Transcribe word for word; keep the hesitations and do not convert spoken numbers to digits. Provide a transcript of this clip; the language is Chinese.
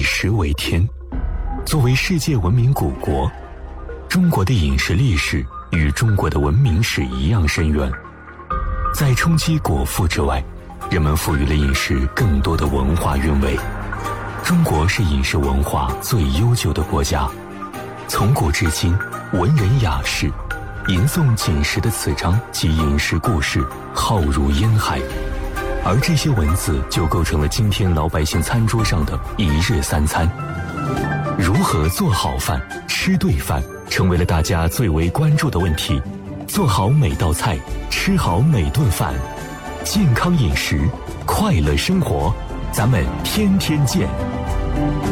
食为天。作为世界文明古国，中国的饮食历史与中国的文明史一样深远。在冲击果腹之外，人们赋予了饮食更多的文化韵味。中国是饮食文化最悠久的国家，从古至今，文人雅士吟诵饮食的词章及饮食故事浩如烟海，而这些文字就构成了今天老百姓餐桌上的一日三餐。如何做好饭、吃对饭，成为了大家最为关注的问题。做好每道菜，吃好每顿饭，健康饮食，快乐生活，咱们天天见。